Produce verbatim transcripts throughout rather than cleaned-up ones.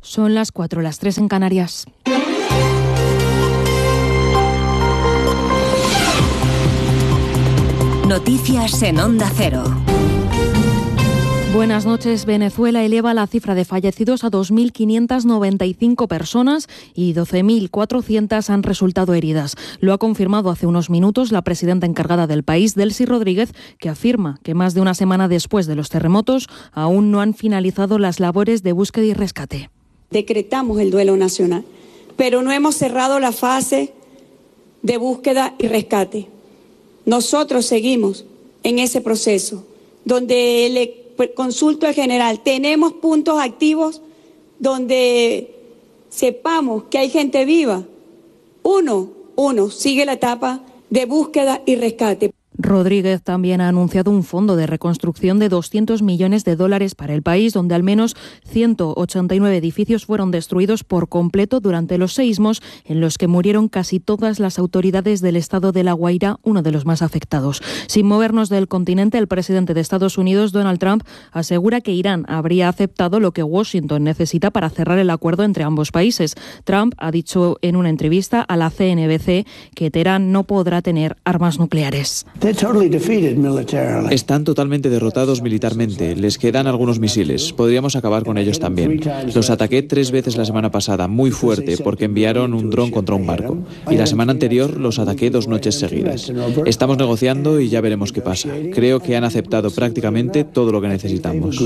Son las cuatro, las tres en Canarias. Noticias en Onda Cero. Buenas noches. Venezuela eleva la cifra de fallecidos a dos mil quinientas noventa y cinco personas y doce mil cuatrocientas han resultado heridas. Lo ha confirmado hace unos minutos la presidenta encargada del país, Delcy Rodríguez, que afirma que más de una semana después de los terremotos aún no han finalizado las labores de búsqueda y rescate. Decretamos el duelo nacional, pero no hemos cerrado la fase de búsqueda y rescate. Nosotros seguimos en ese proceso, donde le consulto al general, tenemos puntos activos donde sepamos que hay gente viva. Uno, uno, sigue la etapa de búsqueda y rescate. Rodríguez también ha anunciado un fondo de reconstrucción de doscientos millones de dólares para el país, donde al menos ciento ochenta y nueve edificios fueron destruidos por completo durante los seísmos en los que murieron casi todas las autoridades del estado de La Guaira, uno de los más afectados. Sin movernos del continente, el presidente de Estados Unidos, Donald Trump, asegura que Irán habría aceptado lo que Washington necesita para cerrar el acuerdo entre ambos países. Trump ha dicho en una entrevista a la C N B C que Teherán no podrá tener armas nucleares. Están totalmente derrotados militarmente. Les quedan algunos misiles. Podríamos acabar con ellos también. Los ataqué tres veces la semana pasada, muy fuerte, porque enviaron un dron contra un barco. Y la semana anterior los ataqué dos noches seguidas. Estamos negociando y ya veremos qué pasa. Creo que han aceptado prácticamente todo lo que necesitamos.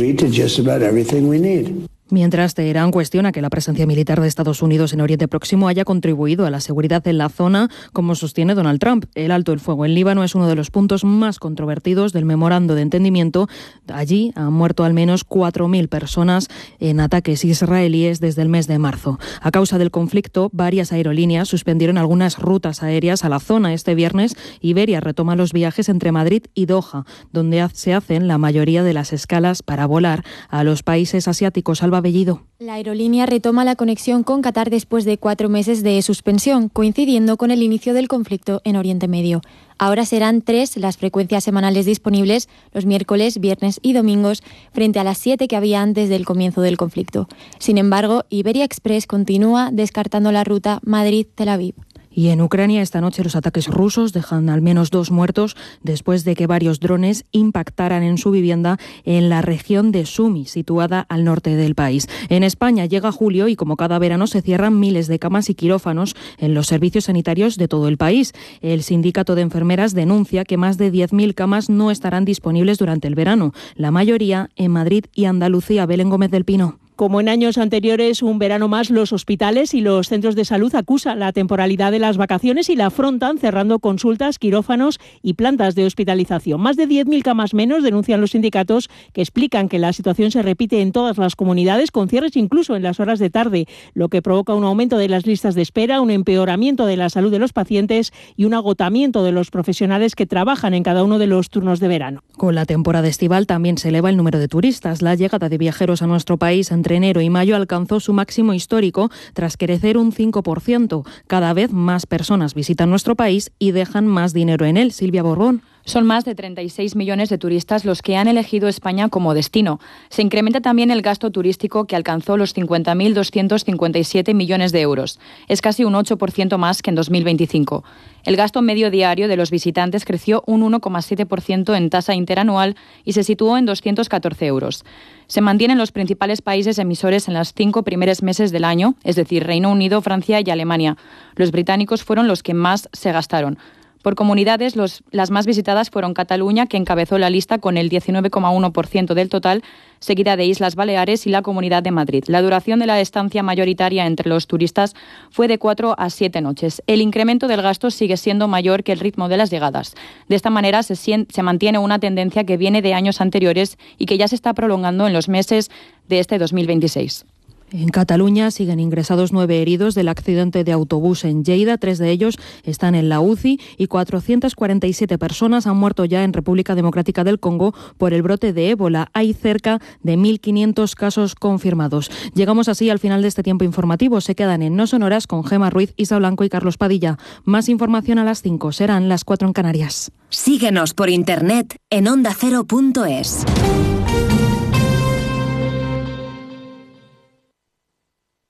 Mientras, Teherán cuestiona que la presencia militar de Estados Unidos en Oriente Próximo haya contribuido a la seguridad en la zona, como sostiene Donald Trump. El alto el fuego en Líbano es uno de los puntos más controvertidos del memorando de entendimiento. Allí han muerto al menos cuatro mil personas en ataques israelíes desde el mes de marzo. A causa del conflicto, varias aerolíneas suspendieron algunas rutas aéreas a la zona. Este viernes, Iberia retoma los viajes entre Madrid y Doha, donde se hacen la mayoría de las escalas para volar a los países asiáticos. Alba Bellido. La aerolínea retoma la conexión con Qatar después de cuatro meses de suspensión, coincidiendo con el inicio del conflicto en Oriente Medio. Ahora serán tres las frecuencias semanales disponibles los miércoles, viernes y domingos, frente a las siete que había antes del comienzo del conflicto. Sin embargo, Iberia Express continúa descartando la ruta Madrid-Tel Aviv. Y en Ucrania esta noche los ataques rusos dejan al menos dos muertos después de que varios drones impactaran en su vivienda en la región de Sumy, situada al norte del país. En España llega julio y como cada verano se cierran miles de camas y quirófanos en los servicios sanitarios de todo el país. El sindicato de enfermeras denuncia que más de diez mil camas no estarán disponibles durante el verano, la mayoría en Madrid y Andalucía. Belén Gómez del Pino. Como en años anteriores, un verano más, los hospitales y los centros de salud acusan la temporalidad de las vacaciones y la afrontan cerrando consultas, quirófanos y plantas de hospitalización. Más de diez mil camas menos, denuncian los sindicatos, que explican que la situación se repite en todas las comunidades, con cierres incluso en las horas de tarde, lo que provoca un aumento de las listas de espera, un empeoramiento de la salud de los pacientes y un agotamiento de los profesionales que trabajan en cada uno de los turnos de verano. Con la temporada estival también se eleva el número de turistas. La llegada de viajeros a nuestro país entre enero y mayo alcanzó su máximo histórico tras crecer un cinco por ciento. Cada vez más personas visitan nuestro país y dejan más dinero en él. Silvia Borbón. Son más de treinta y seis millones de turistas los que han elegido España como destino. Se incrementa también el gasto turístico, que alcanzó los cincuenta mil doscientos cincuenta y siete millones de euros. Es casi un ocho por ciento más que en dos mil veinticinco. El gasto medio diario de los visitantes creció un uno coma siete por ciento en tasa interanual y se situó en doscientos catorce euros. Se mantienen los principales países emisores en los cinco primeros meses del año, es decir, Reino Unido, Francia y Alemania. Los británicos fueron los que más se gastaron. Por comunidades, los, las más visitadas fueron Cataluña, que encabezó la lista con el diecinueve coma uno por ciento del total, seguida de Islas Baleares y la Comunidad de Madrid. La duración de la estancia mayoritaria entre los turistas fue de cuatro a siete noches. El incremento del gasto sigue siendo mayor que el ritmo de las llegadas. De esta manera se, se mantiene una tendencia que viene de años anteriores y que ya se está prolongando en los meses de este dos mil veintiséis. En Cataluña siguen ingresados nueve heridos del accidente de autobús en Lleida. Tres de ellos están en la U C I y cuatrocientas cuarenta y siete personas han muerto ya en República Democrática del Congo por el brote de ébola. Hay cerca de mil quinientos casos confirmados. Llegamos así al final de este tiempo informativo. Se quedan en No Sonoras con Gema Ruiz, Isa Blanco y Carlos Padilla. Más información a las cinco. Serán las cuatro en Canarias. Síguenos por internet en onda cero punto es.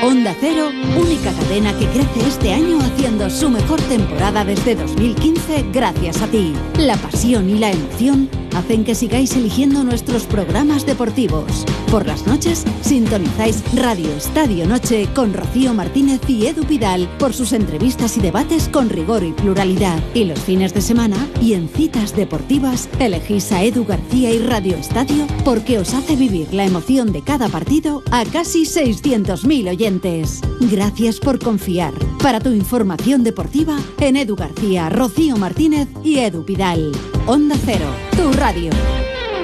Onda Cero, única cadena que crece este año haciendo su mejor temporada desde dos mil quince gracias a ti. La pasión y la emoción hacen que sigáis eligiendo nuestros programas deportivos. Por las noches, sintonizáis Radio Estadio Noche con Rocío Martínez y Edu Pidal por sus entrevistas y debates con rigor y pluralidad. Y los fines de semana y en citas deportivas, elegís a Edu García y Radio Estadio porque os hace vivir la emoción de cada partido a casi seiscientos mil oyentes. Gracias por confiar. Para tu información deportiva, en Edu García, Rocío Martínez y Edu Pidal. Onda Cero, tu radio.